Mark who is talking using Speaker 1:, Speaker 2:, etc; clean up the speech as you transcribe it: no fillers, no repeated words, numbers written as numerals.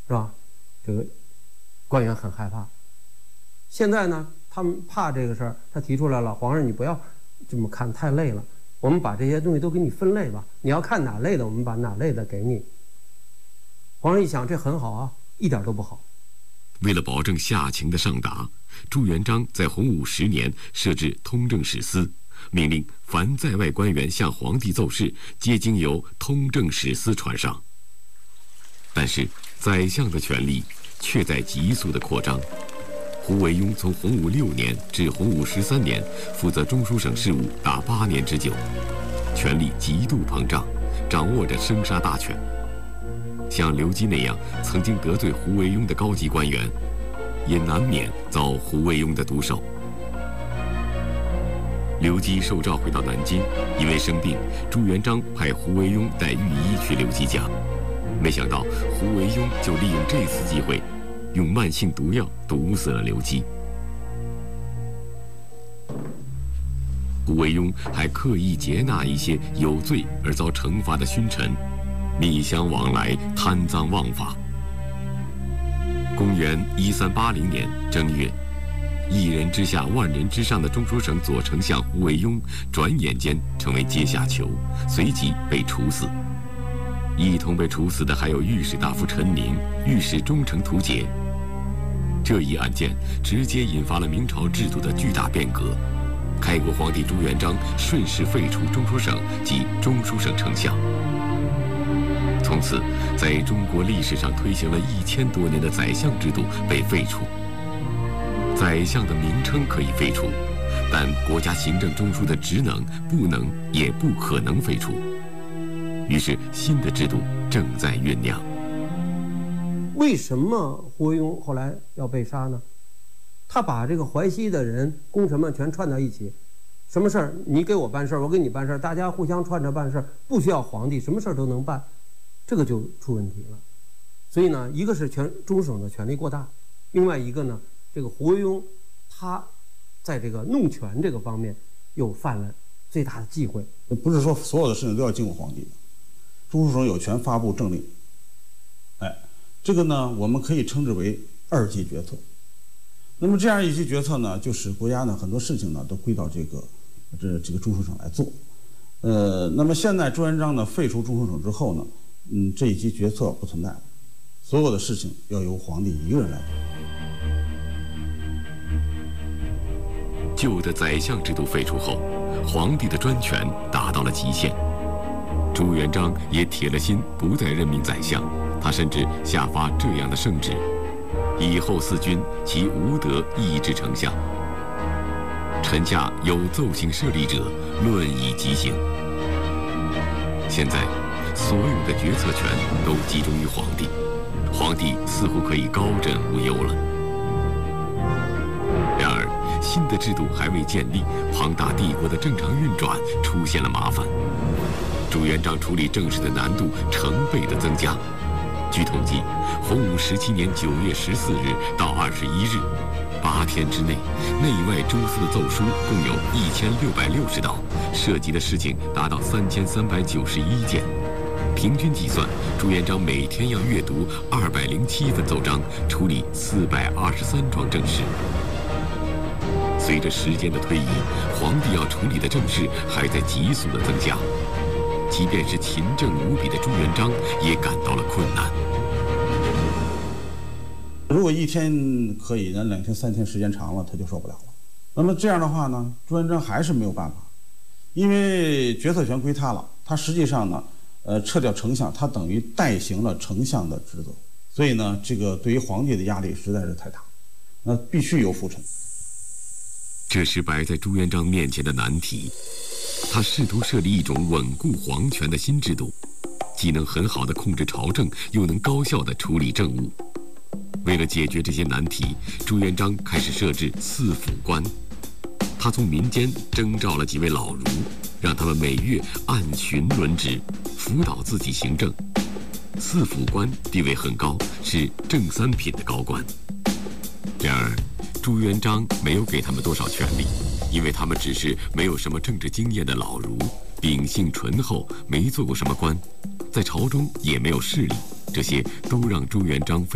Speaker 1: 是吧？这个官员很害怕。现在呢，他们怕这个事儿，他提出来了，皇上你不要这么看，太累了，我们把这些东西都给你分类吧，你要看哪类的，我们把哪类的给你。皇上一想，这很好啊，一点都不好。
Speaker 2: 为了保证下情的上达，朱元璋在洪武10年设置通政史司，命令凡在外官员向皇帝奏事，皆经由通政史司传上。但是宰相的权力却在急速的扩张。胡惟庸从洪武6年至洪武13年负责中书省事务达8年之久，权力极度膨胀，掌握着生杀大权。像刘基那样曾经得罪胡惟庸的高级官员，也难免遭胡惟庸的毒手。刘基受召回到南京，因为生病，朱元璋派胡惟庸带御医去刘基家，没想到胡惟庸就利用这次机会，用慢性毒药毒死了刘基。胡惟庸还刻意接纳一些有罪而遭惩罚的勋臣，密相往来，贪赃枉法。公元1380年正月，一人之下万人之上的中书省左丞相胡惟庸，转眼间成为阶下囚，随即被处死。一同被处死的还有御史大夫陈宁、御史中丞屠杰。这一案件直接引发了明朝制度的巨大变革。开国皇帝朱元璋顺势废除中书省及中书省丞相。从此，在中国历史上推行了1000多年的宰相制度被废除。宰相的名称可以废除，但国家行政中枢的职能不能也不可能废除。于是，新的制度正在酝酿。
Speaker 1: 为什么胡惟庸后来要被杀呢？他把这个淮西的人、功臣们全串到一起，什么事儿你给我办事儿，我给你办事儿，大家互相串着办事儿，不需要皇帝，什么事儿都能办，这个就出问题了。所以呢，一个是中省的权力过大，另外一个呢，这个胡惟庸他在这个弄权这个方面又犯了最大的忌讳。
Speaker 3: 不是说所有的事情都要经过皇帝的，中书省有权发布政令。这个呢，我们可以称之为2级决策。那么这样一级决策呢，就使国家呢很多事情呢都归到这个中书省来做。那么现在朱元璋呢废除中书省之后呢，这一级决策不存在了，所有的事情要由皇帝一个人来做。
Speaker 2: 旧的宰相制度废除后，皇帝的专权达到了极限。朱元璋也铁了心不再任命宰相，他甚至下发这样的圣旨：以后4君其无德抑制丞相，臣下有奏请设立者，论以极刑。现在，所有的决策权都集中于皇帝，皇帝似乎可以高枕无忧了。然而，新的制度还未建立，庞大帝国的正常运转出现了麻烦。朱元璋处理政事的难度成倍的增加。据统计，洪武17年9月14日到21日，8天之内，内外诸司的奏书共有1660道，涉及的事情达到3391件。平均计算，朱元璋每天要阅读207份奏章，处理423桩政事。随着时间的推移，皇帝要处理的政事还在急速的增加。即便是勤政无比的朱元璋也感到了困难。
Speaker 3: 如果1天可以，那2天、3天时间长了，他就受不了了。那么这样的话呢，朱元璋还是没有办法，因为决策权归他了，他实际上呢，撤掉丞相，他等于代行了丞相的职责，所以呢，这个对于皇帝的压力实在是太大，那必须有辅臣。
Speaker 2: 这是摆在朱元璋面前的难题。他试图设立一种稳固皇权的新制度，既能很好地控制朝政，又能高效地处理政务。为了解决这些难题，朱元璋开始设置4府官。他从民间征召了几位老儒，让他们每月按旬轮值，辅导自己行政。4府官地位很高，是正3品的高官。然而，朱元璋没有给他们多少权力，因为他们只是没有什么政治经验的老儒，秉性醇厚，没做过什么官，在朝中也没有势力，这些都让朱元璋